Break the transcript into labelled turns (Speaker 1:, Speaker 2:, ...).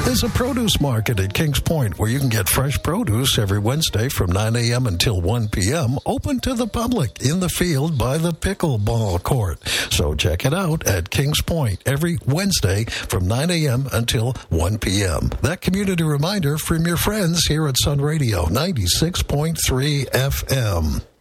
Speaker 1: There's a produce market at Kings Point where you can get fresh produce every Wednesday from 9 a.m. until 1 p.m. open to the public in the field by the pickleball court. So check it out at Kings Point every Wednesday from 9 a.m. until 1 p.m. That community reminder from your friends here at Sun Radio 96.3 FM.